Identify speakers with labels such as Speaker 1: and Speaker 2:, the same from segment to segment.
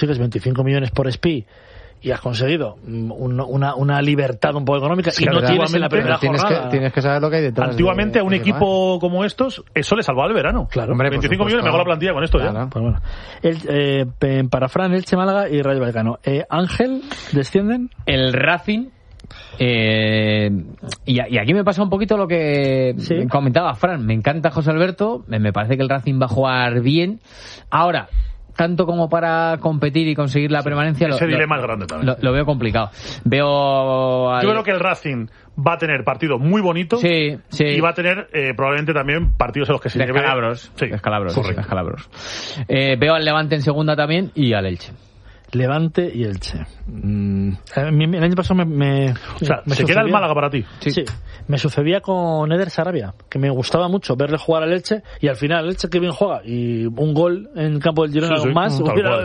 Speaker 1: consigues 25 millones por Espí y has conseguido una libertad un poco económica y no tienes en la primera jornada.
Speaker 2: Tienes que saber lo que hay detrás.
Speaker 3: Antiguamente a un equipo como estos, eso le salvaba el verano.
Speaker 1: Claro.
Speaker 3: Hombre, 25 millones, me hago la plantilla con esto ya.
Speaker 1: Pues bueno. Para Fran, Elche, Málaga y Rayo Vallecano. Ángel, ¿descienden?
Speaker 4: El Racing... y aquí me pasa un poquito lo que comentaba Fran. Me encanta José Alberto, me parece que el Racing va a jugar bien. Ahora, tanto como para competir y conseguir la permanencia,
Speaker 3: ese dilema es grande también.
Speaker 4: Lo veo complicado.
Speaker 3: Yo creo que el Racing va a tener partidos muy bonitos y va a tener probablemente también partidos en los que se lleve...
Speaker 4: Descalabros. Veo al Levante en segunda también y al Elche.
Speaker 1: Levante y Elche. El año pasado
Speaker 3: se queda el Málaga para ti.
Speaker 1: Sí. Me sucedía con Eder Sarabia, que me gustaba mucho verle jugar al Elche, y al final el Elche que bien juega y un gol en el campo del Girona más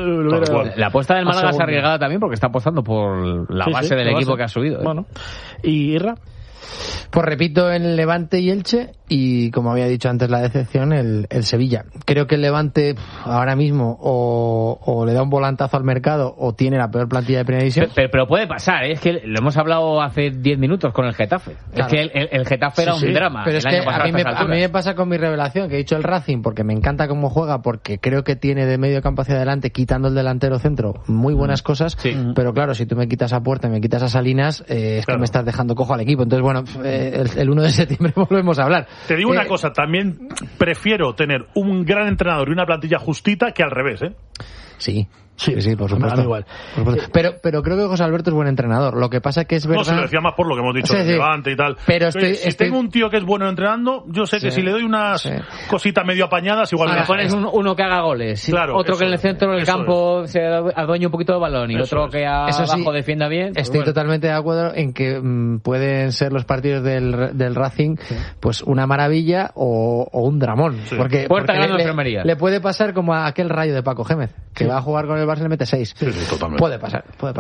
Speaker 4: la apuesta del Málaga es arriesgada también porque está apostando por la base del equipo que ha subido.
Speaker 1: Bueno. ¿Y Irra?
Speaker 2: Pues repito, en Levante y Elche, y como había dicho antes la decepción, el Sevilla. Creo que el Levante ahora mismo o le da un volantazo al mercado o tiene la peor plantilla de primera división.
Speaker 4: Pero puede pasar, es que lo hemos hablado hace 10 minutos con el Getafe. Claro. Es que el Getafe era un drama.
Speaker 2: Pero es que a mí me pasa con mi revelación, que he dicho el Racing, porque me encanta cómo juega, porque creo que tiene de medio campo hacia adelante, quitando el delantero centro, muy buenas cosas, pero claro, si tú me quitas a Puerta y me quitas a Salinas, es que me estás dejando cojo al equipo. Entonces, bueno, el 1 de septiembre volvemos a hablar.
Speaker 3: Te digo una cosa, también prefiero tener un gran entrenador y una plantilla justita que al revés, ¿eh?
Speaker 2: Sí, por supuesto.
Speaker 1: Igual.
Speaker 2: Pero creo que José Alberto es buen entrenador. Lo que pasa es que es verdad...
Speaker 3: No, se lo decía más por lo que hemos dicho de Levante y tal.
Speaker 2: Pero
Speaker 3: si tengo un tío que es bueno entrenando, yo sé que si le doy unas cositas medio apañadas, igual
Speaker 4: me pones uno que haga goles,
Speaker 3: claro,
Speaker 4: otro que en el centro del campo se adueñe un poquito de balón y otro que abajo defienda bien.
Speaker 2: Estoy totalmente de acuerdo en que pueden ser los partidos del Racing pues una maravilla o un dramón. Porque le puede pasar como a aquel Rayo de Paco Gémez, que va a jugar con el Barça y le mete 6.
Speaker 3: Totalmente.
Speaker 2: Puede pasar.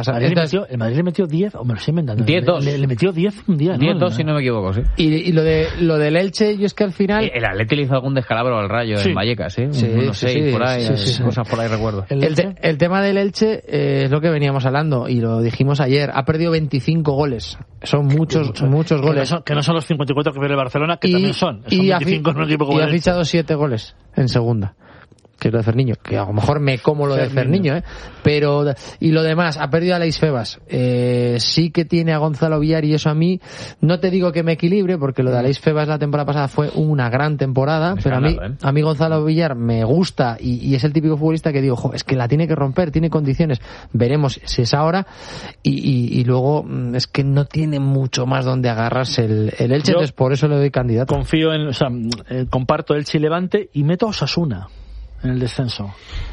Speaker 1: El Madrid le metió 10, o me lo estoy inventando.
Speaker 4: 10-2.
Speaker 1: Le metió 10 un día,
Speaker 4: 10-2 si no me equivoco, sí.
Speaker 2: Y lo del Elche, yo es que al final...
Speaker 4: El Atleti le hizo algún descalabro al Rayo en Vallecas, ¿eh? Unos 6 por ahí, cosas por ahí recuerdo.
Speaker 2: El tema del Elche es lo que veníamos hablando y lo dijimos ayer. Ha perdido 25 goles. Son muchos goles.
Speaker 1: Que no son los 54 que pierde el Barcelona, que también son. Son 25 en un equipo como
Speaker 2: y ha fichado 7 goles en segunda. Que es lo de Ferniño, que a lo mejor me como lo de Ferniño, pero y lo demás, ha perdido a Leis Febas, sí que tiene a Gonzalo Villar y eso a mí, no te digo que me equilibre, porque lo de Leis Febas la temporada pasada fue una gran temporada, pero a mí Gonzalo Villar me gusta y es el típico futbolista que digo, es que la tiene que romper, tiene condiciones, veremos si es ahora, y luego es que no tiene mucho más donde agarrarse el Elche, entonces por eso le doy candidato.
Speaker 1: Confío comparto Elche y Levante y meto a Osasuna en el descenso.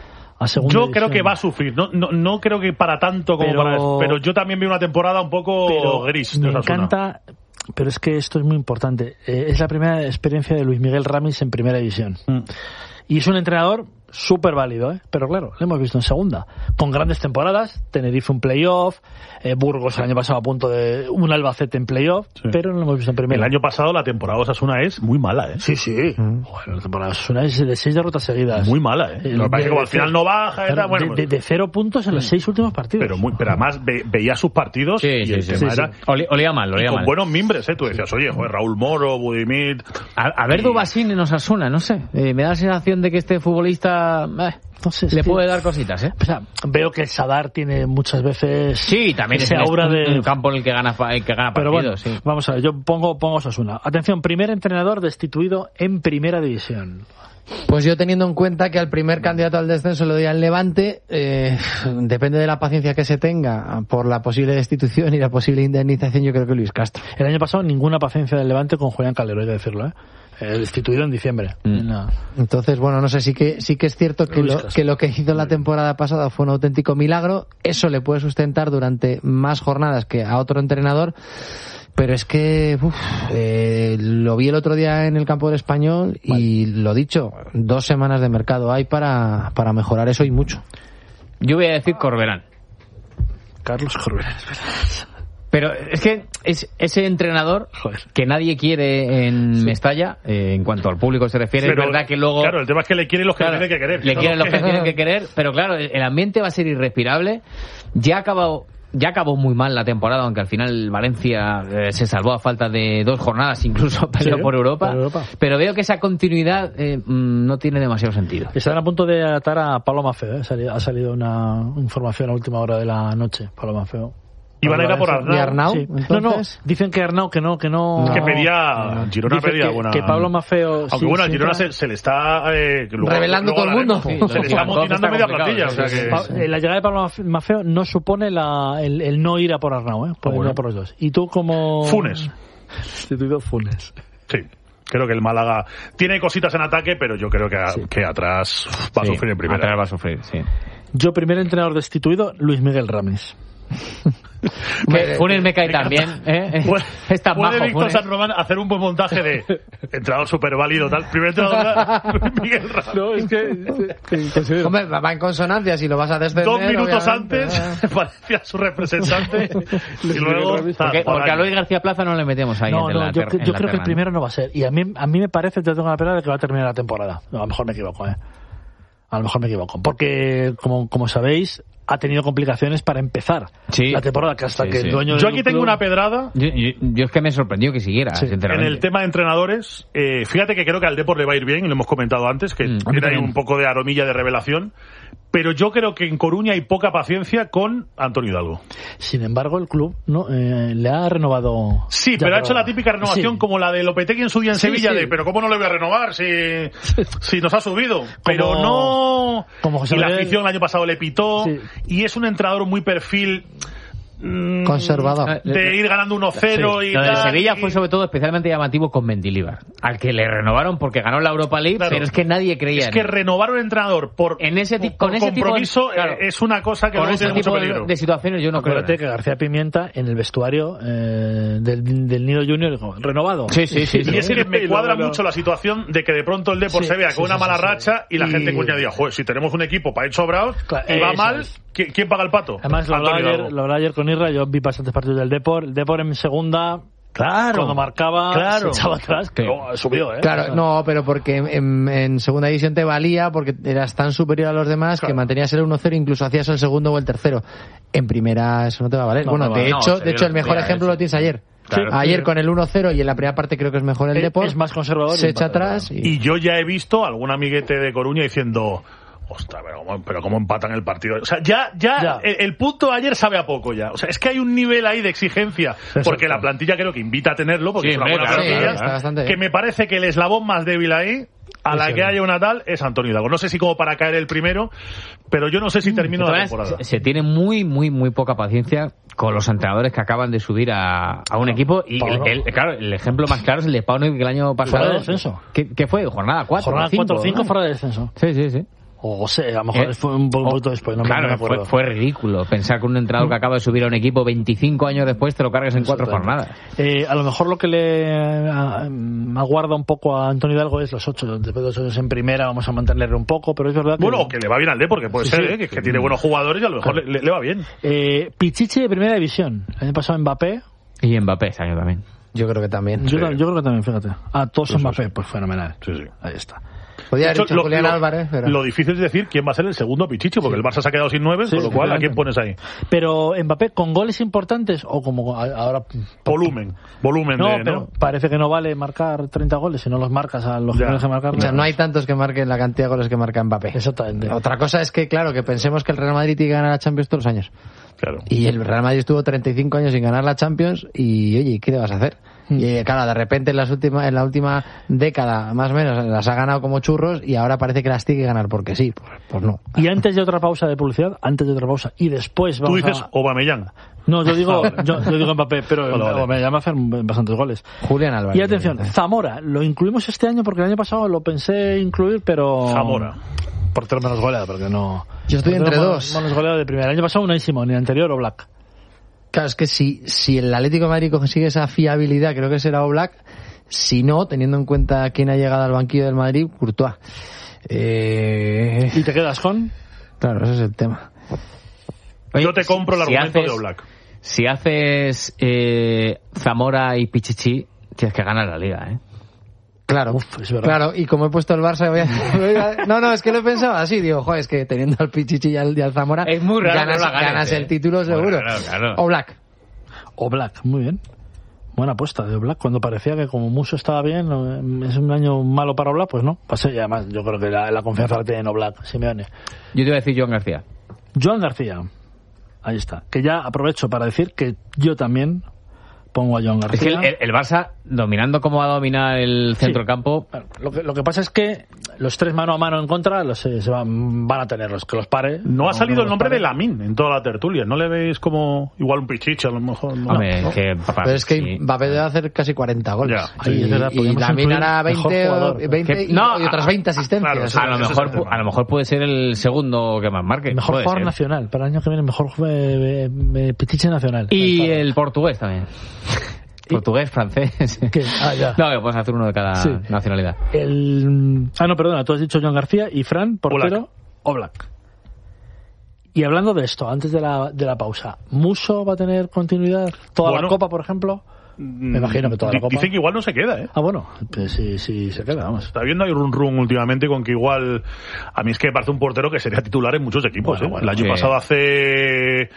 Speaker 3: Yo creo que va a sufrir. No creo que para tanto como pero yo también veo una temporada un poco gris.
Speaker 1: Me encanta, pero es que esto es muy importante. Es la primera experiencia de Luis Miguel Ramis en primera división. Y es un entrenador súper válido, pero claro, lo hemos visto en segunda, con grandes temporadas, Tenerife un playoff, Burgos el año pasado a punto de un Albacete en playoff, pero no lo hemos visto en primera.
Speaker 3: El año pasado la temporada de Osasuna es muy mala,
Speaker 1: Sí. Bueno, la temporada de Osasuna es de 6 derrotas seguidas.
Speaker 3: Muy mala, Lo que pasa es que como al final no baja,
Speaker 1: de 0 puntos en los 6 últimos partidos.
Speaker 3: Pero además veía sus partidos y el tema era...
Speaker 4: Olía mal,
Speaker 3: con buenos mimbres, Tú decías, oye, Raúl Moro, Budimir...
Speaker 4: A ver Dubasín en Osasuna, no sé. Me da la sensación de que este futbolista entonces, le puede dar cositas,
Speaker 1: O sea, veo que el Sadar tiene muchas veces
Speaker 4: también
Speaker 1: esa aura de
Speaker 4: un campo en el que gana
Speaker 1: pero
Speaker 4: partidos.
Speaker 1: Bueno, vamos a ver, yo pongo Osasuna. Atención, primer entrenador destituido en primera división.
Speaker 2: Pues yo teniendo en cuenta que al primer candidato al descenso lo doy al Levante, depende de la paciencia que se tenga por la posible destitución y la posible indemnización, yo creo que Luis Castro.
Speaker 1: El año pasado ninguna paciencia del Levante con Julián Calero, hay que decirlo, destituido en diciembre.
Speaker 2: Entonces, bueno, no sé, sí que es cierto que lo que hizo la temporada pasada fue un auténtico milagro. Eso le puede sustentar durante más jornadas que a otro entrenador. Pero es que lo vi el otro día en el campo del Español y lo dicho, 2 semanas de mercado hay para mejorar eso y mucho.
Speaker 4: Yo voy a decir Corberán.
Speaker 1: Carlos Corberán.
Speaker 4: Pero es que es ese entrenador que nadie quiere en Mestalla, en cuanto al público se refiere.
Speaker 3: Pero,
Speaker 4: es verdad que luego...
Speaker 3: Claro, el tema es que le quieren los que tienen que querer.
Speaker 4: Le quieren los que tienen que querer, pero claro, el ambiente va a ser irrespirable. Ya acabó muy mal la temporada, aunque al final Valencia se salvó a falta de 2 jornadas, incluso peleó por Europa. Pero veo que esa continuidad no tiene demasiado sentido.
Speaker 1: Están a punto de atar a Pablo Maffeo, Ha salido una información a última hora de la noche. Pablo Maffeo.
Speaker 3: Iban a ir a por Arnau.
Speaker 1: Sí. No, dicen que Arnau que no.
Speaker 3: Que pedía, Girona pedía buena.
Speaker 1: Que Pablo Maffeo.
Speaker 3: Aunque bueno, a Girona se le está
Speaker 2: revelando todo el mundo.
Speaker 3: Se le está amotinando media plantilla. O sea que...
Speaker 1: La llegada de Pablo Maffeo no supone el no ir a por Arnau, Puede ir a por los dos. Y tú como.
Speaker 3: Funes.
Speaker 1: Sustituido Funes.
Speaker 3: Sí. Creo que el Málaga tiene cositas en ataque, pero yo creo que atrás va a sufrir en primera.
Speaker 4: Atrás va a sufrir, sí.
Speaker 1: Yo, primer entrenador destituido, Luis Miguel Ramis.
Speaker 4: Funes me cae también, Está
Speaker 3: puede
Speaker 4: bajo,
Speaker 3: Víctor San Román hacer un buen montaje de entrenador súper válido, tal. Primer entrenador Miguel Ramis.
Speaker 1: No, es que
Speaker 2: hombre, va en consonancia si lo vas a descender.
Speaker 3: 2 minutos antes parecía su representante y luego
Speaker 4: porque a Luis García Plaza no le metemos ahí.
Speaker 1: Yo creo que el primero no va a ser, y a mí me parece, te tengo la pena de que va a terminar la temporada. A lo mejor me equivoco, porque como sabéis, ha tenido complicaciones para empezar la temporada, que hasta que el dueño
Speaker 3: yo aquí tengo una pedrada.
Speaker 4: Yo es que me sorprendió que siguiera,
Speaker 3: en el tema de entrenadores. Fíjate que creo que al Depor le va a ir bien, y lo hemos comentado antes, que tiene ahí un poco de aromilla de revelación. Pero yo creo que en Coruña hay poca paciencia con Antonio Hidalgo.
Speaker 1: Sin embargo, el club le ha renovado.
Speaker 3: Sí, pero ha hecho la típica renovación como la de Lopetegui en su día en Sevilla, pero ¿cómo no le voy a renovar si nos ha subido? Pero no...
Speaker 1: Como
Speaker 3: y la afición el año pasado le pitó, y es un entrenador muy perfil...
Speaker 2: conservador,
Speaker 3: de ir ganando 1-0 y
Speaker 4: lo
Speaker 3: tal.
Speaker 4: de Sevilla fue sobre todo especialmente llamativo con Mendilibar, al que le renovaron porque ganó la Europa League, pero es que nadie creía
Speaker 3: es que renovar un entrenador por compromiso es una cosa que
Speaker 4: con
Speaker 3: no
Speaker 4: ese
Speaker 3: tiene
Speaker 4: tipo
Speaker 3: mucho peligro.
Speaker 4: de situaciones yo no creo.
Speaker 1: Acuérdate que García Pimienta en el vestuario del Nido Junior dijo renovado.
Speaker 4: Sí.
Speaker 3: Y es que me cuadra mucho la situación de que de pronto el Depor se vea con una mala racha y la gente diga, joder, si tenemos un equipo para ir sobrados y va mal, ¿quién paga el pato?
Speaker 1: Además lo hablaba ayer con Irra, yo vi bastantes partidos del Depor. El Depor en segunda, cuando marcaba, se echaba atrás, subió,
Speaker 2: Claro, no, pero porque en segunda división te valía, porque eras tan superior a los demás que mantenías el 1-0, incluso hacías el segundo o el tercero. En primera eso no te va a valer. De hecho el mejor ejemplo lo tienes ayer. Ayer con el 1-0 y en la primera parte creo que es mejor el Depor.
Speaker 1: Es más conservador.
Speaker 2: Se echa atrás.
Speaker 3: Y yo ya he visto algún amiguete de Coruña diciendo... Ostras, pero cómo empatan el partido. O sea, ya. El punto de ayer sabe a poco ya. O sea, es que hay un nivel ahí de exigencia, porque la plantilla creo que invita a tenerlo, porque es una buena plantilla, que me parece que el eslabón más débil ahí, a la que haya una tal, es Antonio Hidalgo. No sé si como para caer el primero, pero yo no sé si termino la temporada.
Speaker 4: Se tiene muy, muy, muy poca paciencia con los entrenadores que acaban de subir a un equipo, y el ejemplo más claro es el de Pauno, que el año pasado...
Speaker 1: Fuera de descenso.
Speaker 4: ¿Qué fue? ¿Jornada 4?
Speaker 1: Jornada 4 o 5 fuera de descenso.
Speaker 4: Sí.
Speaker 1: O sea, a lo mejor fue un poquito después. No me acuerdo.
Speaker 4: Fue ridículo pensar que un entrenador que acaba de subir a un equipo 25 años después te lo cargues en 4 jornadas.
Speaker 1: A lo mejor lo que le aguarda un poco a Antonio Hidalgo es los 8. Después de 2 años en primera vamos a mantenerle un poco, pero es verdad que...
Speaker 3: Bueno, que le va bien al Depor, porque puede ser, que tiene buenos jugadores y a lo mejor le va bien.
Speaker 1: Pichichi de primera división. El año pasado Mbappé.
Speaker 4: Y Mbappé este año también.
Speaker 2: Yo creo que también.
Speaker 1: Yo creo que también, fíjate. Todos son Mbappé, pues fenomenal.
Speaker 3: Sí.
Speaker 1: Ahí está.
Speaker 2: Podría haber dicho Julián Álvarez, pero...
Speaker 3: Lo difícil es decir quién va a ser el segundo Pichichi, porque el Barça se ha quedado sin 9, con lo cual, ¿a quién pones ahí?
Speaker 1: Pero Mbappé, ¿con goles importantes o como ahora...?
Speaker 3: Volumen.
Speaker 1: Pero parece que no vale marcar 30 goles si no los marcas a los que tienes que marcar.
Speaker 2: O sea, no hay tantos que marquen la cantidad de goles que marca Mbappé.
Speaker 1: Exactamente.
Speaker 2: Otra cosa es que, claro, que pensemos que el Real Madrid tiene que ganar la Champions todos los años.
Speaker 3: Claro.
Speaker 2: Y el Real Madrid estuvo 35 años sin ganar la Champions y, oye, ¿qué le vas a hacer? Y claro, de repente en la última década, más o menos, las ha ganado como churros y ahora parece que las tiene que ganar porque sí, pues no.
Speaker 1: Y antes de otra pausa de publicidad, y después vamos
Speaker 3: Tú dices Aubameyang.
Speaker 1: No, yo digo Mbappé, pero Aubameyang va a hacer bastantes goles.
Speaker 2: Julián Álvarez.
Speaker 1: Y atención, Zamora, lo incluimos este año porque el año pasado lo pensé incluir, pero...
Speaker 3: Zamora.
Speaker 1: Portero menos goleado, porque no...
Speaker 2: Yo estoy entre dos.
Speaker 1: Menos goleado de primera. El año pasado Unai Simón, y el anterior Oblak.
Speaker 2: Claro, es que si el Atlético de Madrid consigue esa fiabilidad, creo que será Oblak. Si no, teniendo en cuenta quién ha llegado al banquillo del Madrid, Courtois.
Speaker 1: ¿Y te quedas con?
Speaker 2: Claro, ese es el tema.
Speaker 3: Yo te compro el argumento de Oblak.
Speaker 4: Si haces Zamora y Pichichi, tienes que ganar la Liga, ¿eh?
Speaker 2: Claro,
Speaker 1: es verdad.
Speaker 2: Claro, y como he puesto el Barça, no, es que lo he pensado así, digo, joder, es que teniendo al Pichichi y al Zamora,
Speaker 4: es muy raro
Speaker 2: ganas el título seguro.
Speaker 4: Claro.
Speaker 1: Oblak, muy bien. Buena apuesta de Oblak, cuando parecía que como Muso estaba bien, es un año malo para Oblak, pues no. Pasa, y además yo creo que la confianza la tiene en Oblak, Simeone.
Speaker 4: Yo te iba a decir Joan García.
Speaker 1: Joan García, ahí está. Que ya aprovecho para decir que yo también pongo a Joan García.
Speaker 4: Es que el Barça, dominando como va a dominar el centrocampo...
Speaker 1: Sí. Bueno, lo que pasa es que los tres mano a mano en contra van a tener los que los pare.
Speaker 3: No ha salido el nombre de Lamine en toda la tertulia. ¿No le veis como igual un Pichichi a lo mejor? No.
Speaker 4: Hombre,
Speaker 1: No.
Speaker 4: pero
Speaker 2: es que Mbappé debe hacer casi 40 goles.
Speaker 3: Ya.
Speaker 2: Y Lamine hará 20 y otras 20 asistencias.
Speaker 3: Claro,
Speaker 4: a lo mejor puede ser el segundo que más marque.
Speaker 1: Mejor
Speaker 4: Puede
Speaker 1: jugador
Speaker 4: ser.
Speaker 1: nacional. Para el año que viene, mejor Pichichi nacional.
Speaker 4: Y el portugués también. Portugués, francés.
Speaker 1: ¿Qué? Ya.
Speaker 4: No, que puedes hacer uno de cada nacionalidad.
Speaker 1: No, perdona, tú has dicho Joan García y Fran, portero, Oblak. Y hablando de esto, antes de la pausa, ¿Muso va a tener continuidad toda la Copa, por ejemplo? Me imagino que toda la Copa.
Speaker 3: Dicen que igual no se queda, ¿eh?
Speaker 1: Ah, bueno, pues sí se queda, vamos.
Speaker 3: Está viendo ahí run últimamente con que igual... A mí es que me parece un portero que sería titular en muchos equipos, ¿eh? El año pasado hace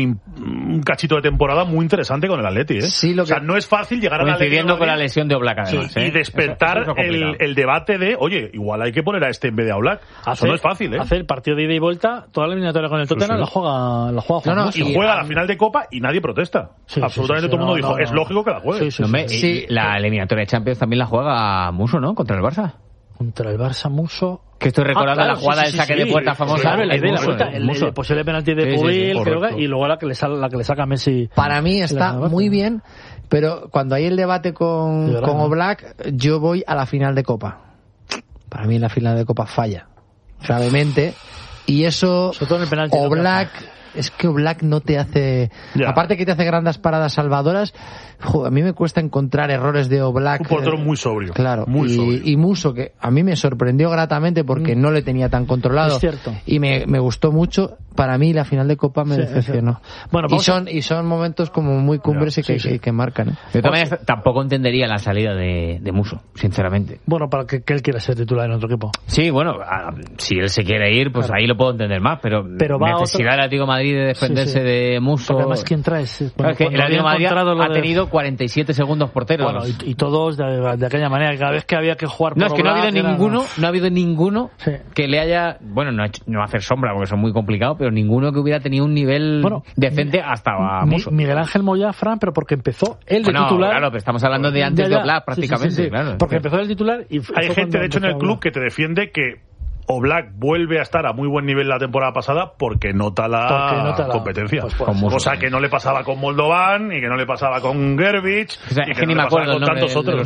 Speaker 3: un cachito de temporada muy interesante con el Atleti, ¿eh?
Speaker 2: Sí,
Speaker 3: o sea, no es fácil llegar a la Atleti
Speaker 4: coincidiendo con la lesión de Oblak, además,
Speaker 3: y despertar el debate de, oye, igual hay que poner a este en vez de a Oblak. Eso no es fácil, ¿eh?
Speaker 1: Hacer el partido de ida y vuelta, toda la eliminatoria con el Tottenham la juega Juan Muso.
Speaker 3: Y juega la final de Copa y nadie protesta. Absolutamente todo el mundo dijo, es lógico que la juegue.
Speaker 4: Sí, la eliminatoria de Champions también la juega Muso, ¿no? Contra el Barça.
Speaker 1: Contra el Barça, Muso.
Speaker 4: Que estoy recordando la jugada del saque de puerta famosa.
Speaker 1: Claro, el posible penalti de Pubil, creo que, y luego la que le saca Messi.
Speaker 2: Para mí está muy bien, pero cuando hay el debate con Oblak, yo voy a la final de Copa. Para mí la final de Copa falla gravemente, y eso
Speaker 1: sobre todo en el penalti
Speaker 2: Oblak... Es que Oblak no te hace...
Speaker 3: Ya.
Speaker 2: Aparte que te hace grandes paradas salvadoras, a mí me cuesta encontrar errores de Oblak.
Speaker 3: Un portero muy sobrio.
Speaker 2: Claro.
Speaker 3: Muy sobrio.
Speaker 2: Y Muso, que a mí me sorprendió gratamente porque no le tenía tan controlado.
Speaker 1: Es cierto.
Speaker 2: Y me gustó mucho. Para mí la final de Copa me decepcionó.
Speaker 1: Bueno,
Speaker 2: y son momentos como muy cumbres y que marcan. ¿eh?
Speaker 4: Yo también tampoco entendería la salida de Muso, sinceramente.
Speaker 1: Bueno, para que él quiera ser titular en otro equipo.
Speaker 4: Sí, bueno, si él se quiere ir, pues ahí lo puedo entender más, pero necesidad del Atlético de Madrid de defenderse de Muso.
Speaker 1: Porque además, ¿quién traes?
Speaker 4: Claro, es que el Atlético de Madrid ha tenido 47 segundos porteros.
Speaker 1: Bueno, y todos de aquella manera, cada vez que había que jugar por
Speaker 4: No, es que no ha habido ninguno que le haya, bueno, no hacer sombra porque son muy complicados, pero ninguno que hubiera tenido un nivel decente hasta Muso.
Speaker 1: Miguel Ángel Moyá, Fran, pero porque empezó él de titular.
Speaker 4: Claro, pero estamos hablando de antes de Oblak prácticamente. Claro.
Speaker 1: Porque empezó el titular y
Speaker 3: hay gente, de hecho, en el club que te defiende que Oblak vuelve a estar a muy buen nivel la temporada pasada porque nota la competencia. Cosa que no le pasaba con Moldovan y que no le pasaba con Gervich, y que no le pasaba con tantos otros.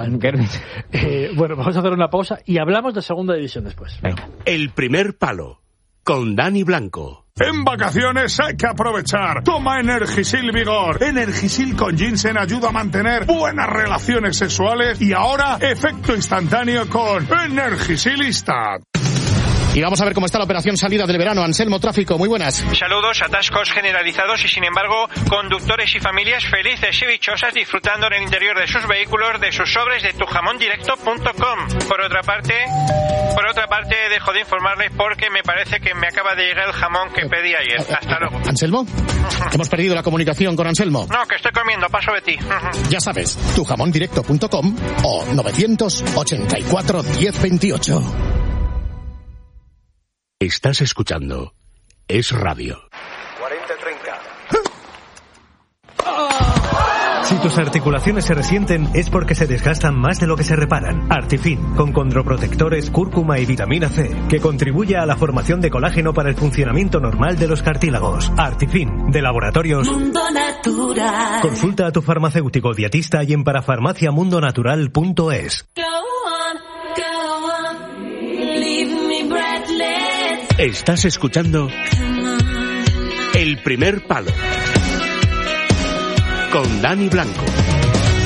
Speaker 1: Bueno, vamos a hacer una pausa y hablamos de segunda división después.
Speaker 4: Venga.
Speaker 5: El primer palo con Dani Blanco.
Speaker 6: En vacaciones hay que aprovechar. Toma Energisil Vigor. Energisil con ginseng ayuda a mantener buenas relaciones sexuales y ahora efecto instantáneo con Energisilista.
Speaker 7: Y vamos a ver cómo está la operación salida del verano. Anselmo, tráfico, muy buenas.
Speaker 8: Saludos, atascos generalizados y sin embargo conductores y familias felices y dichosas disfrutando en el interior de sus vehículos de sus sobres de tujamondirecto.com. Por otra parte, dejo de informarles porque me parece que me acaba de llegar el jamón que pedí ayer. Hasta luego.
Speaker 7: ¿Anselmo? Hemos perdido la comunicación con Anselmo.
Speaker 8: No, que estoy comiendo, paso de ti.
Speaker 7: Ya sabes, tujamondirecto.com o 984 1028.
Speaker 5: Estás escuchando Es Radio.
Speaker 9: 40-30. Si tus articulaciones se resienten es porque se desgastan más de lo que se reparan. Artifin, con condroprotectores, cúrcuma y vitamina C, que contribuye a la formación de colágeno para el funcionamiento normal de los cartílagos. Artifin, de Laboratorios
Speaker 10: Mundo Natural.
Speaker 9: Consulta a tu farmacéutico dietista y en parafarmaciamundonatural.es.
Speaker 5: Estás escuchando El primer palo con Dani Blanco.